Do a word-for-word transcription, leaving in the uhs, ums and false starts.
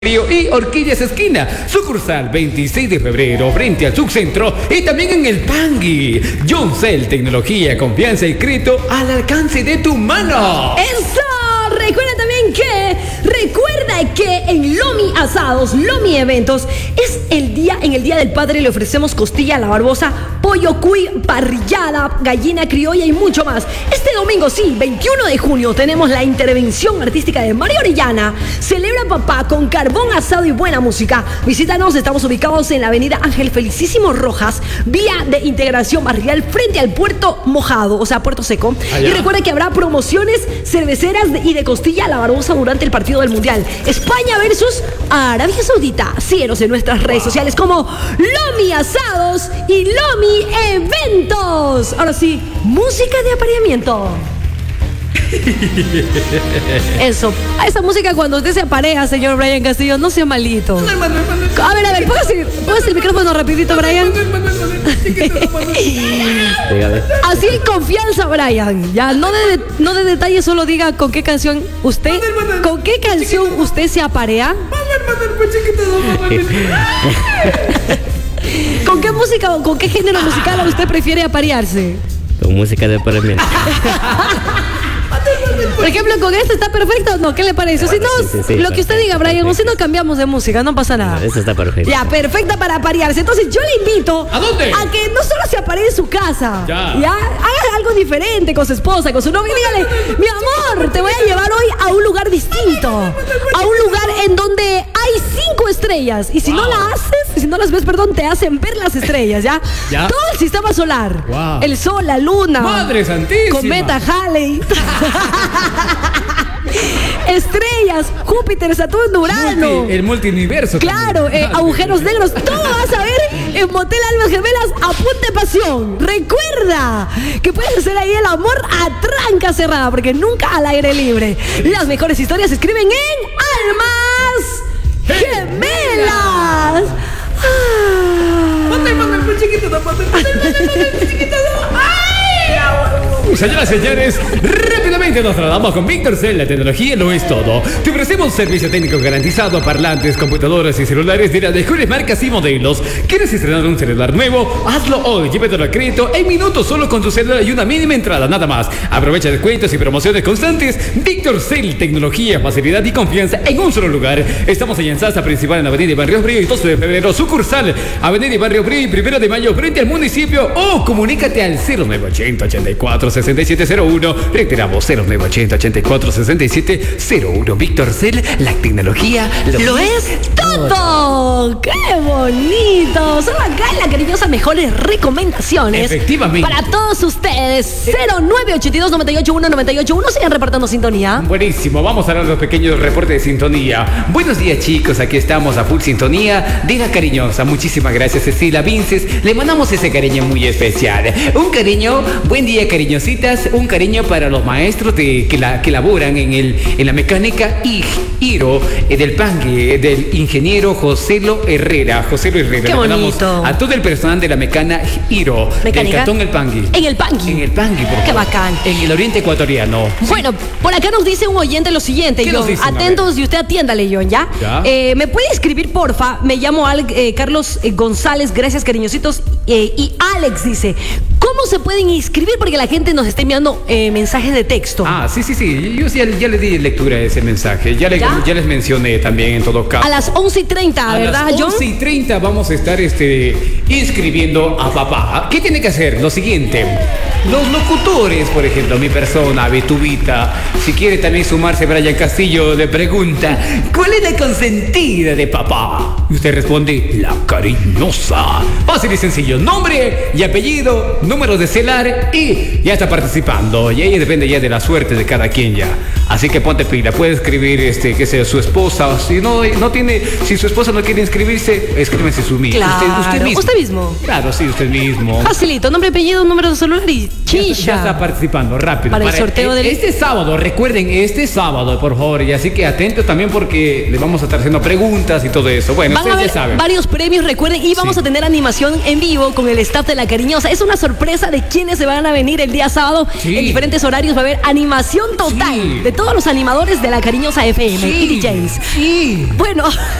Y Orquídeas Esquina, sucursal veintiséis de febrero frente al subcentro y también en el Pangui. Yoncell, tecnología, confianza y crédito al alcance de tu mano. ¡Eso! Recuerda también que, recuerda que en Lomi Asados, Lomi Eventos, es el día, en el Día del Padre le ofrecemos costilla a la barbosa, pollo cuy, parrillada, gallina criolla y mucho más. Este domingo, sí, veintiuno de junio, tenemos la intervención artística de Mario Orellana. Celebra papá con carbón asado y buena música. Visítanos, estamos ubicados en la avenida Ángel Felicísimo Rojas, vía de integración barrial frente al Puerto Mojado, o sea, Puerto Seco. Allá. Y recuerda que habrá promociones cerveceras y de costilla a la barbosa durante el partido del Mundial. España versus Arabia Saudita. Síguenos en nuestras redes sociales como Lomi Asados y Lomi Eventos. Ahora sí, música de apareamiento. Eso, esa música cuando usted se aparea, señor Brian Castillo, no sea malito. A ver, a ver, póngase, póngase el micrófono rapidito, Brian. Así hay confianza, Brian. Ya, no de, no de detalles, solo diga con qué canción usted, con qué canción usted se aparea. ¿Con qué música o con qué género musical usted prefiere aparearse? Con música de apareamiento. Por ejemplo, ¿con este está perfecto o no? ¿Qué le parece? Si no, sí, sí, sí, lo perfecto, que usted diga, Brian, o si no cambiamos de música, no pasa nada. Eso está perfecto. Ya, perfecta para aparearse. Entonces yo le invito ¿a dónde? A que no solo se aparee en su casa. Ya. Ya, haga algo diferente con su esposa, con su novia. Dígale, mi amor, te voy a llevar hoy a un lugar distinto. A un lugar en donde hay cinco estrellas. Y si wow. no la haces, si no las ves, perdón, te hacen ver las estrellas, ¿ya? ¿Ya? Todo el sistema solar. Wow. El sol, la luna. Madre santísima. Cometa Halley. Estrellas, Júpiter, Saturno, Urano. Multi, el multiuniverso. Claro, eh, agujeros negros. Todo vas a ver en Motel Almas Gemelas a punta pasión. Recuerda que puedes hacer ahí el amor a tranca cerrada, porque nunca al aire libre. Las mejores historias se escriben en Almas Gemelas. Señoras y señores, rápidamente nos trasladamos con VictorCell. La tecnología lo es todo. Te ofrecemos servicio técnico garantizado, parlantes, computadoras y celulares de las mejores marcas y modelos. ¿Quieres estrenar un celular nuevo? Hazlo hoy, llévatelo a crédito en minutos solo con tu celular y una mínima entrada, nada más. Aprovecha descuentos y promociones constantes. VictorCell, tecnología, facilidad y confianza en un solo lugar. Estamos en Yanzasa principal en la avenida Barrio Frío y doce de febrero, sucursal avenida Barrio Frío y primero de mayo frente al municipio. O comunícate al cero nueve ochenta ochenta y cuatro sesenta y siete cero uno. Reiteramos, cero nueve ochenta ochenta y cuatro sesenta y siete cero uno. VictorCell, la tecnología lo, lo es todo. ¡Qué bonito! Solo acá en La Cariñosa, mejores recomendaciones. Efectivamente. Para todos ustedes. cero nueve ochenta y dos noventa y ocho uno noventa y ocho uno. Sigan reportando sintonía. Buenísimo, vamos a dar los pequeños reportes de sintonía. Buenos días, chicos, aquí estamos a full sintonía de La Cariñosa. Muchísimas gracias, Cecilia Vinces. Le mandamos ese cariño muy especial. Un cariño, buen día, cariñositas. Un cariño para los maestros de, que, la, que laboran en, el, en la mecánica I Iro eh, del Pangui, eh, del ingeniero Joselo Herrera. Joselo Herrera. Qué bonito. A todo el personal de la mecánica Iro. ¿Mecánica? Del Cantón El Pangui. En el Pangui. En el Pangui, por favor. Qué bacán. En el oriente ecuatoriano. Bueno, por acá nos dice un oyente lo siguiente, John. Atentos y usted atiéndale, John, ¿ya? ¿Ya? Eh, ¿Me puede escribir, porfa? Me llamo Al, eh, Carlos eh, González, gracias, cariñositos. Eh, y Alex dice, ¿cómo se pueden inscribir? Porque la gente nos está enviando eh, mensajes de texto. Ah, sí, sí, sí. Yo ya, ya le di lectura a ese mensaje. Ya, le, ¿Ya? ya les mencioné también en todo caso. A las once y treinta, ¿verdad, John? A las once y treinta vamos a estar este, inscribiendo a papá. ¿Qué tiene que hacer? Lo siguiente. Los locutores, por ejemplo, mi persona, Betubita, si quiere también sumarse Brian Castillo, le pregunta, ¿cuál es la consentida de papá? Y usted responde, la cariñosa. Fácil y sencillo, nombre y apellido, número de celular y ya está participando. Y ahí depende ya de la suerte de cada quien ya. Así que ponte pila, puede escribir este, que sea su esposa, si no, no tiene, si su esposa no quiere inscribirse, escríbese su mismo. Claro, usted, usted mismo. Usted mismo. Claro, sí, usted mismo. Facilito, nombre, apellido, número de celular y chicha. Ya, ya está participando, rápido. Para, para el sorteo del... Este sábado, recuerden, este sábado, por favor, y así que atentos también porque le vamos a estar haciendo preguntas y todo eso. Bueno, van ustedes a ya saben. Varios premios, recuerden, y vamos sí. a tener animación en vivo con el staff de La Cariñosa. Es una sorpresa de quienes se van a venir el día sábado sí. en diferentes horarios. Va a haber animación total sí. de todo todos los animadores de la cariñosa F M y D Js. Sí. Bueno.